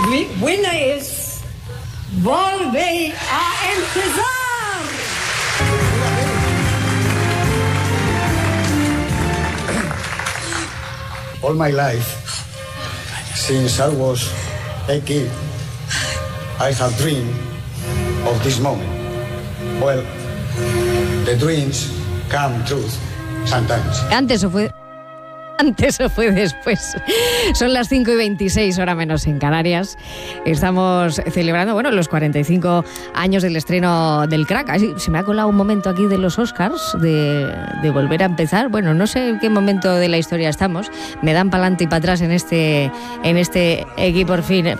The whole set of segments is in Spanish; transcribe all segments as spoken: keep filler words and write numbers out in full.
Mi buena es volver a empezar. All my life, since I was a kid, I have dreamed of this moment. Well, the dreams come true sometimes. Antes o fue... Antes o fue después. Son las cinco y veintiséis, hora menos en Canarias. Estamos celebrando, bueno, los cuarenta y cinco años del estreno del Crack. Así, se me ha colado un momento aquí de los Oscars, de, de volver a empezar. Bueno, no sé en qué momento de la historia estamos. Me dan para adelante y para atrás en este, en este equipo, por fin.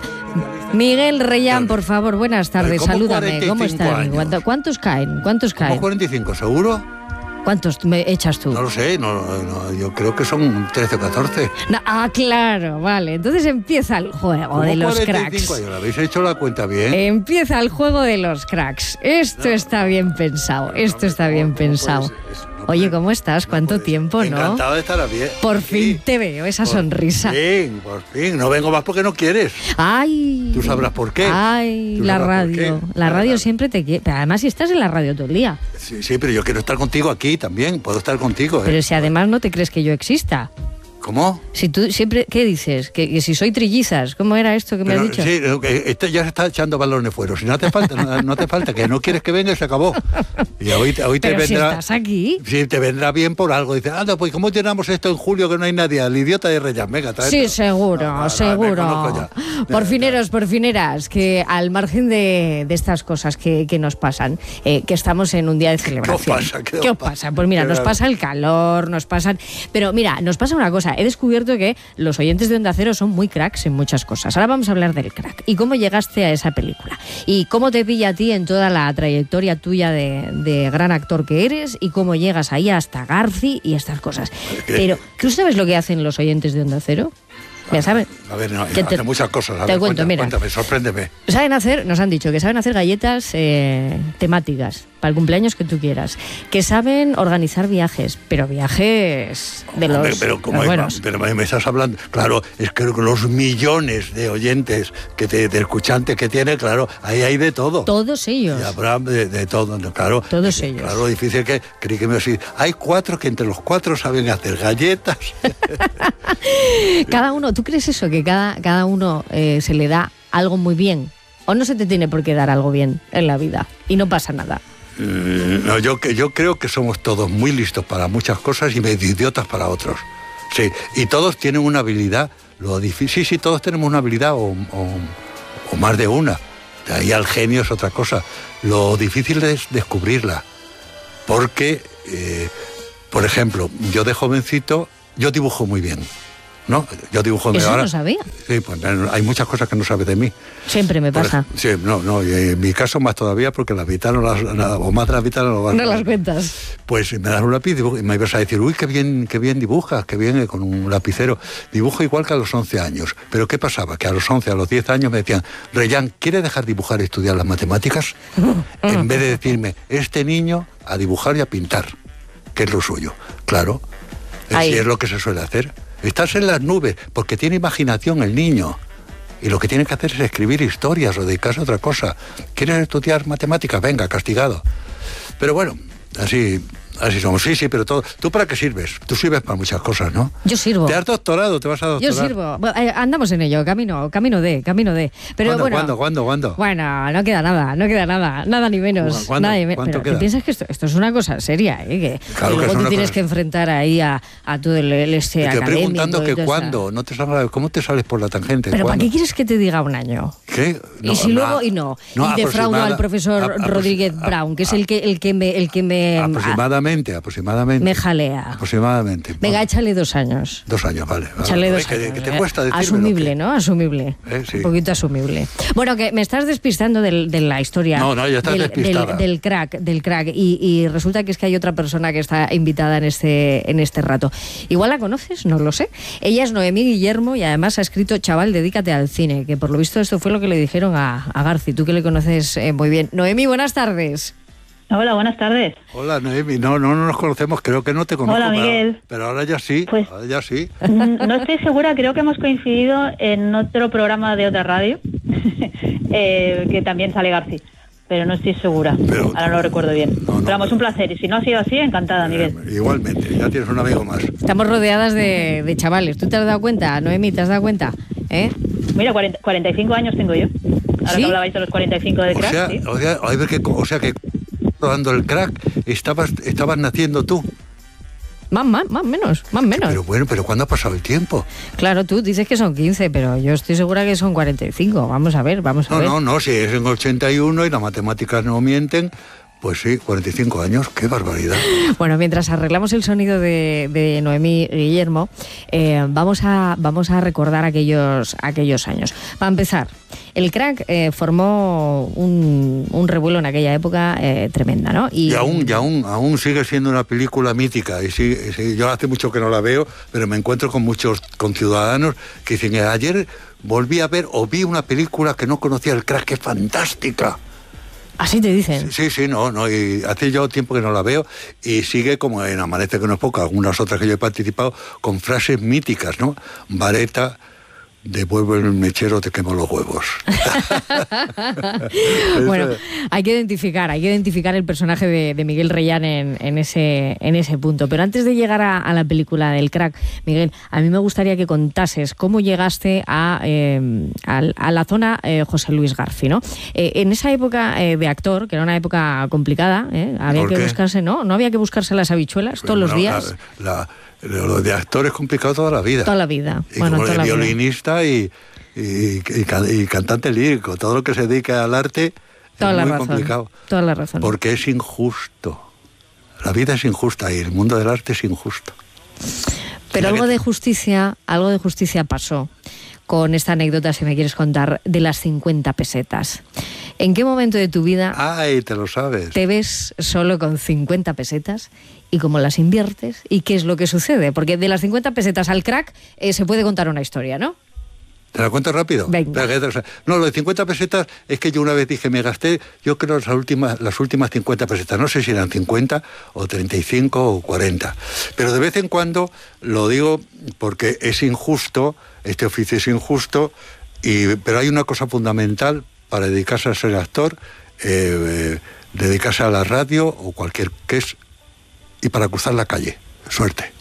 Miguel Reyán, por favor, buenas tardes. Salúdame. ¿Cómo estás? ¿Cuántos caen? ¿Cuántos caen? ¿Cómo cuarenta y cinco, seguro? ¿Cuántos me echas tú? No lo sé, no, no, yo creo que son trece o catorce. No, ah, claro, vale. Entonces empieza el juego de los cracks. Años, ¿habéis hecho la cuenta bien? Empieza el juego de los cracks. Esto no, está bien pensado, esto no, está bien no, pensado. No puedes, no Oye, puedes, ¿cómo estás? ¿Cuánto no tiempo, no? Encantado de estar bien. Por sí. fin te veo, esa por sonrisa. Por fin, por fin. No vengo más porque no quieres. Ay. Tú sabrás por qué. Ay, la radio. La radio siempre te quiere. Pero además, si estás en la radio todo el día. Sí, sí, pero yo quiero estar contigo aquí también. Puedo estar contigo. ¿eh? Pero si además no te crees que yo exista. ¿Cómo? Si tú siempre, ¿qué dices? Que, que si soy trillizas, ¿cómo era esto que pero, me has dicho? Sí, este ya se está echando balones fuera. Si no te falta, no, no te falta, que no quieres que venga y se acabó. Y hoy, hoy te pero vendrá. Si estás aquí. Sí, te vendrá bien por algo. Dices, anda, pues ¿cómo llenamos esto en julio que no hay nadie? El idiota de Reyán, venga, trae. Sí, seguro, no, no, seguro. No, porfineros, porfineras, que al margen de, de estas cosas que, que nos pasan, eh, que estamos en un día de celebración. ¿Qué os pasa? ¿Qué, ¿Qué os pasa? Pues mira, nos pasa el calor, nos pasan. Pero mira, nos pasa una cosa. He descubierto que los oyentes de Onda Cero son muy cracks en muchas cosas. Ahora vamos a hablar del Crack y cómo llegaste a esa película y cómo te pilla a ti en toda la trayectoria tuya de, de gran actor que eres y cómo llegas ahí hasta Garci y estas cosas. ¿Qué? Pero, ¿tú sabes lo que hacen los oyentes de Onda Cero? Ya saben. A ver, no, te, hacen muchas cosas. A te ver, cuento, cuéntame, mira. Cuéntame, sorpréndeme. Saben hacer, nos han dicho que saben hacer galletas eh, temáticas para el cumpleaños que tú quieras, que saben organizar viajes, pero viajes de los, Hombre, pero, como los buenos. Es, pero me estás hablando, claro, es que los millones de oyentes, que te, de escuchantes que tiene, claro, ahí hay de todo. Todos ellos. Y habrá de, de todo, claro. Todos ellos. Claro, difícil que, creí que me decís, hay cuatro que entre los cuatro saben hacer galletas. Cada uno, ¿tú crees eso? Que cada, cada uno eh, se le da algo muy bien. ¿O no se te tiene por qué dar algo bien en la vida? Y no pasa nada. No, yo, yo creo que somos todos muy listos para muchas cosas y medio idiotas para otros. Sí, y todos tienen una habilidad. Lo difícil, sí, sí, todos tenemos una habilidad o, o, o más de una. De ahí al genio es otra cosa. Lo difícil es descubrirla. Porque, eh, por ejemplo, yo de jovencito, yo dibujo muy bien. ¿No? Yo dibujo Eso ahora. no sabía. Sí, pues hay muchas cosas que no sabes de mí. Siempre me pasa. Por, sí, no, no, y en mi caso más todavía porque la mitad no las, la, o más de la mitad no lo vas No las cuentas. Pues me das un lápiz y me ibas a decir, uy, qué bien, qué bien dibujas, qué bien con un lapicero. Dibujo igual que a los once años. Pero ¿qué pasaba? Que a los once, a los diez años me decían, Reyán, ¿quiere dejar dibujar y estudiar las matemáticas? En vez de decirme, este niño a dibujar y a pintar, que es lo suyo. Claro, así es lo que se suele hacer. Estás en las nubes, porque tiene imaginación el niño. Y lo que tiene que hacer es escribir historias o dedicarse a otra cosa. ¿Quieres estudiar matemáticas? Venga, castigado. Pero bueno, así... Así somos, sí, sí, pero todo. ¿Tú para qué sirves? Tú sirves para muchas cosas, ¿no? Yo sirvo. ¿Te has doctorado? ¿Te vas a doctorar? Yo sirvo. Bueno, eh, andamos en ello, camino, camino de, camino de. Pero ¿Cuándo, bueno, ¿cuándo, cuándo, cuándo? Bueno, no queda nada, no queda nada, nada ni menos. ¿Cuándo, nada ni me- ¿cuánto pero queda? ¿qué piensas que esto, esto es una cosa seria, ¿eh? Que, Claro que que luego es tú una tienes cosa- que enfrentar ahí a, a todo el, el este Te estoy académico preguntando y que todo cuándo, eso. no te sales, ¿cómo te sales por la tangente? Pero ¿para ¿Cuándo? qué quieres que te diga un año? ¿Qué? No, y si no, luego y no, no, y defraudo aproximada- al profesor a- apro- Rodríguez a- Brown, que es a- el que el que me el que me Aproximadamente, aproximadamente. me jalea. Aproximadamente. Venga, Bueno, échale dos años. Dos años, vale. vale. Échale dos Oye, que, años, que te ¿eh? cuesta decirme Asumible, ¿no? Asumible. Eh, sí. Un poquito asumible. Bueno, que me estás despistando del- de la historia. No, no, ya estás del, despistada. del, del crack, del crack. Y, y resulta que es que hay otra persona que está invitada en este, en este rato. Igual la conoces, no lo sé. Ella es Noemí Guillermo y además ha escrito Chaval, dedícate al cine, que por lo visto esto fue lo que le dijeron a, a Garci, tú que le conoces eh, muy bien. Noemí, buenas tardes. Hola, buenas tardes. Hola, Noemi. No, no, no nos conocemos, creo que no te conozco. Hola, pero- Miguel. Pero, ahora ya sí, Pues- ahora ya sí. Mm, No estoy segura, creo que hemos coincidido en otro programa de otra radio. eh, que también sale García, pero no estoy segura, pero, ahora no lo recuerdo bien. No, no, pero vamos, un placer, y si no ha sido así, encantada, Miguel. Eh, igualmente, ya tienes un amigo más. Estamos rodeadas de, de chavales. ¿Tú te has dado cuenta, Noemí? ¿Te has dado cuenta? ¿Eh? Mira, cuarenta, cuarenta y cinco años tengo yo. Ahora ¿Sí? que hablabais de los cuarenta y cinco de Crack, o sea, ¿sí? O sea, a ver que, o sea que rodando el Crack estabas, estabas naciendo tú. Más, más, más menos, más menos. Pero bueno, pero ¿cuándo ha pasado el tiempo? Claro, tú dices que son quince, pero yo estoy segura que son cuarenta y cinco. Vamos a ver, vamos a No, ver. no, no, si es en ochenta y uno y las matemáticas no mienten, pues sí, cuarenta y cinco años, qué barbaridad. Bueno, mientras arreglamos el sonido de, de Noemí Guillermo, eh, vamos, a, vamos a recordar aquellos, aquellos años. Para empezar, el Crack eh, formó un, un revuelo en aquella época eh, tremenda, ¿no? Y, y aún, y aún, aún sigue siendo una película mítica. Y sí, sí, yo hace mucho que no la veo, pero me encuentro con muchos conciudadanos que dicen, ayer volví a ver o vi una película que no conocía, el Crack, que es fantástica. Así te dicen. Sí, sí, no, no, y hace yo tiempo que no la veo y sigue como en Amanece que no es poco, algunas otras que yo he participado, con frases míticas, ¿no? Vareta, devuelvo el mechero, te quemo los huevos. Bueno, hay que identificar, hay que identificar el personaje de, de Miguel Reyán en, en, ese, en ese punto. Pero antes de llegar a, a la película del Crack, Miguel, a mí me gustaría que contases cómo llegaste a, eh, a, a la zona eh, José Luis García, ¿no? Eh, en esa época eh, de actor, que era una época complicada, ¿eh? Había que qué? buscarse, ¿no? No había que buscarse las habichuelas todos Bueno, los días. La, la, lo de actor es complicado toda la vida. Toda la vida. Y bueno, como toda de la violinista y, y, y, y cantante lírico, todo lo que se dedica al arte toda es la muy razón, complicado. Toda la razón. Porque es injusto. La vida es injusta y el mundo del arte es injusto. Pero algo de justicia, algo de justicia pasó con esta anécdota, si me quieres contar, de las cincuenta pesetas. ¿En qué momento de tu vida Ay, te lo sabes. te ves solo con cincuenta pesetas y cómo las inviertes y qué es lo que sucede? Porque de las cincuenta pesetas al Crack eh, se puede contar una historia, ¿no? ¿Te la cuento rápido? Venga. No, lo de cincuenta pesetas es que yo una vez dije, me gasté, yo creo, las últimas, las últimas cincuenta pesetas. No sé si eran cincuenta o treinta y cinco o cuarenta. Pero de vez en cuando lo digo porque es injusto, este oficio es injusto, y, pero hay una cosa fundamental para dedicarse a ser actor, eh, eh, dedicarse a la radio o cualquier que es, y para cruzar la calle. Suerte.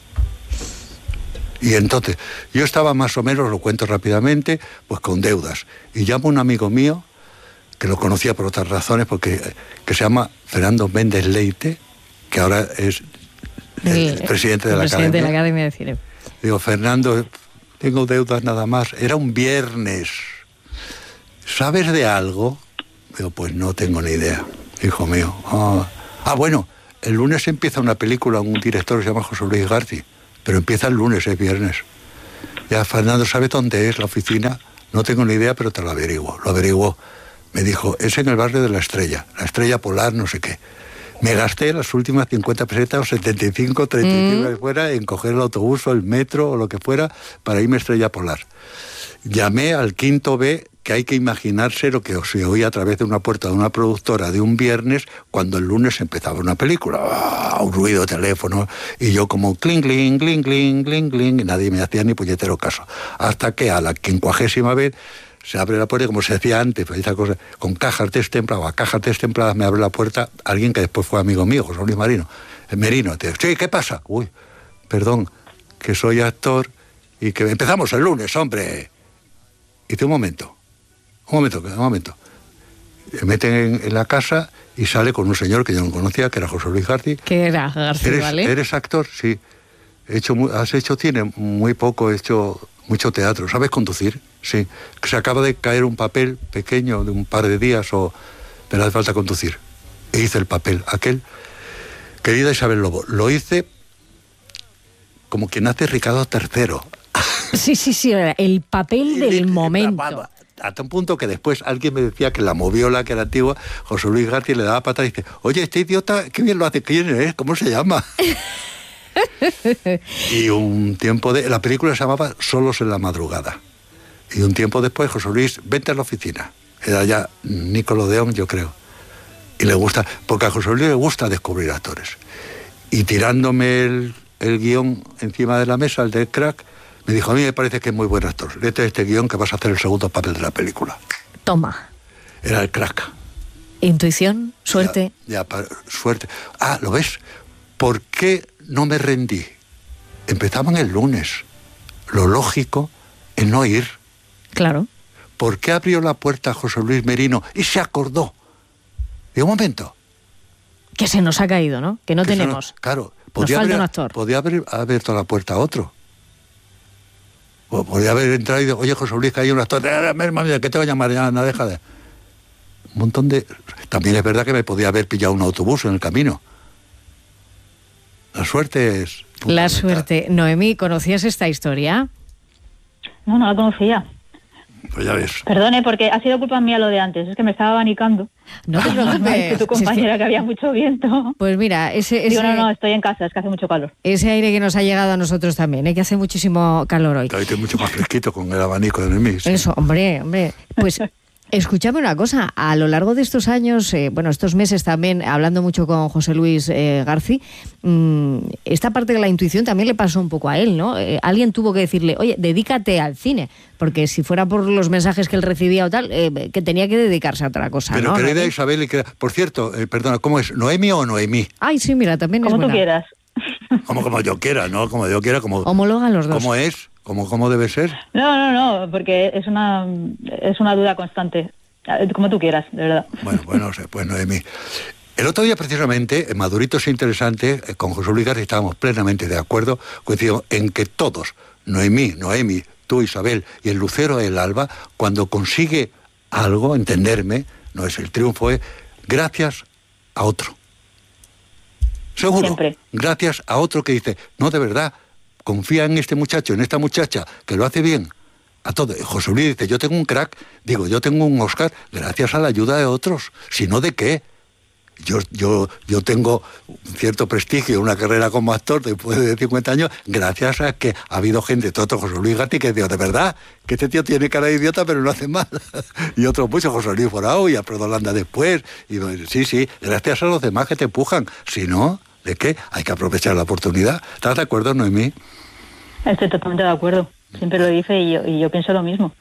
Y entonces, yo estaba más o menos, lo cuento rápidamente, pues con deudas. Y llamo a un amigo mío, que lo conocía por otras razones, porque que se llama Fernando Méndez Leite, que ahora es el, el presidente, de, el la presidente de la Academia. Academia de Cine. Digo, Fernando, tengo deudas nada más. Era un viernes. ¿Sabes de algo? Digo, pues no tengo ni idea, hijo mío. Ah, ah bueno, el lunes empieza una película, un director que se llama José Luis García. Pero empieza el lunes, es viernes. Ya, Fernando, ¿sabes dónde es la oficina? No tengo ni idea, pero te lo averiguo. Lo averiguó. Me dijo, es en el barrio de La Estrella, La Estrella Polar, no sé qué. Me gasté las últimas cincuenta pesetas o setenta y cinco, treinta y cinco mm. que fuera en coger el autobús o el metro o lo que fuera para irme a Estrella Polar. Llamé al quinto B, que hay que imaginarse lo que se oía a través de una puerta de una productora de un viernes cuando el lunes empezaba una película. ¡Ah! Un ruido de teléfono y yo como cling, cling, cling, cling, cling, cling, y nadie me hacía ni puñetero caso. Hasta que a la quincuagésima vez se abre la puerta, como se decía antes, pues esa cosa, con cajas destempladas, a cajas destempladas me abre la puerta alguien que después fue amigo mío, José Luis Marino, el Merino. Te, sí, ¿qué pasa? Uy, perdón, que soy actor y que empezamos el lunes, hombre. Y dice, un momento, un momento, un momento. Me meten en, en la casa y sale con un señor que yo no conocía, que era José Luis García. ¿Qué era García, ¿Eres, vale? ¿Eres actor? Sí. He hecho, has hecho cine, muy poco, he hecho mucho teatro. ¿Sabes conducir? Sí. Que se acaba de caer un papel pequeño de un par de días o me hace falta conducir. E hice el papel, aquel. Querida Isabel Lobo, lo hice como quien hace Ricardo tercero. Sí, sí, sí, el papel del momento. Hasta un punto que después alguien me decía que la moviola, que era antigua, José Luis García le daba patada y dice, oye, este idiota, qué bien lo hace, ¿quién es? ¿Cómo se llama? Y un tiempo de... La película se llamaba Solos en la madrugada. Y un tiempo después, José Luis, vente a la oficina. Era ya Nickelodeon, yo creo. Y le gusta, porque a José Luis le gusta descubrir actores. Y tirándome el, el guión encima de la mesa, el del Crack, me dijo, a mí me parece que es muy buen actor. Léete este guión que vas a hacer el segundo papel de la película. Toma. Era el crack. Intuición, suerte. Ya, ya para, suerte. Ah, ¿lo ves? ¿Por qué no me rendí? Empezaban el lunes. Lo lógico es no ir. Claro. ¿Por qué abrió la puerta a José Luis Merino y se acordó? De un momento. Que se nos ha caído, ¿no? Que no que tenemos. No, claro. Nos Podía falta haber, un actor. Podía haber abierto la puerta a otro. O podía haber entrado y dicho, oye, José Luis, que hay un actor. ¿Qué te voy a llamar? Ya, no, deja de... Un montón de... También es verdad que me podía haber pillado un autobús en el camino. La suerte es... La suerte. Noemí, ¿conocías esta historia? No, no la conocía. Pues ya ves. Perdone, porque ha sido culpa mía lo de antes. Es que me estaba abanicando. No te Me ha dicho preocupes. tu compañera Si es que... que había mucho viento. Pues mira, ese, ese, Digo, no, no, estoy en casa, es que hace mucho calor. ese aire que nos ha llegado a nosotros también, ¿eh? Que hace muchísimo calor hoy. Ahí estoy mucho más fresquito con el abanico de mí. Sí. Eso, hombre, hombre. Pues escúchame una cosa, a lo largo de estos años, eh, bueno, estos meses también, hablando mucho con José Luis eh, García, mmm, esta parte de la intuición también le pasó un poco a él, ¿no? Eh, alguien tuvo que decirle, oye, dedícate al cine, porque si fuera por los mensajes que él recibía o tal, eh, que tenía que dedicarse a otra cosa, Pero ¿no? querida ¿no? Isabel, y que, por cierto, eh, perdona, ¿cómo es? ¿Noemi o Noemí? Ay, sí, mira, también es Como tú buena. quieras. Como, como yo quiera, ¿no? Como yo quiera, como... Homologan los dos. ¿Cómo es? ¿Cómo, cómo debe ser? No, no, no, porque es una, es una duda constante. Como tú quieras, de verdad. Bueno, bueno, no sé, pues Noemí. El otro día, precisamente, en Maduritos Interesante, eh, con José Luis García estábamos plenamente de acuerdo, coincidimos en que todos, Noemí, Noemi, tú, Isabel, y el lucero del alba, cuando consigue algo, entenderme, no es el triunfo, es gracias a otro. Seguro. Siempre. Gracias a otro que dice, no, de verdad, confía en este muchacho, en esta muchacha, que lo hace bien. A todo. José Luis dice, yo tengo un crack, digo, yo tengo un Oscar gracias a la ayuda de otros. Si no, ¿de qué? Yo, yo, yo tengo un cierto prestigio, una carrera como actor después de cincuenta años, gracias a que ha habido gente, todo José Luis Gatti, que digo, de verdad, que este tío tiene cara de idiota, pero no hace mal. Y otros muchos, José Luis Forao y Alfredo Landa después. Y sí, sí, gracias a los demás que te empujan. Si no, ¿de qué? Hay que aprovechar la oportunidad. ¿Estás de acuerdo, Noemí? Estoy totalmente de acuerdo. Siempre lo dice y yo, y yo pienso lo mismo.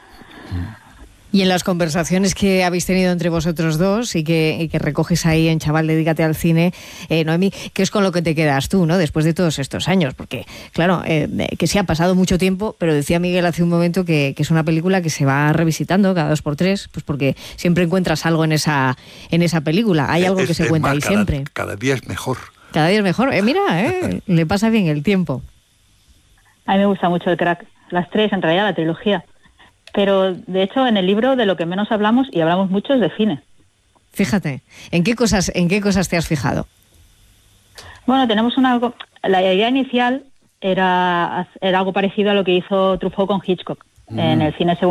Y en las conversaciones que habéis tenido entre vosotros dos y que, y que recoges ahí en Chaval, dedícate al cine, eh, Noemí, ¿qué es con lo que te quedas tú, ¿no? Después de todos estos años, porque, claro, eh, que sí ha pasado mucho tiempo, pero decía Miguel hace un momento que, que es una película que se va revisitando cada dos por tres, pues porque siempre encuentras algo en esa, en esa película. Hay algo es, que se es cuenta más, ahí cada, siempre. Cada día es mejor. Cada día es mejor. Eh, mira, eh, le pasa bien el tiempo. A mí me gusta mucho el crack. Las tres, en realidad, la trilogía. Pero, de hecho, en el libro de lo que menos hablamos, y hablamos mucho, es de cine. Fíjate, ¿en qué cosas, en qué cosas te has fijado? Bueno, tenemos una... La idea inicial era, era algo parecido a lo que hizo Truffaut con Hitchcock, mm. en el cine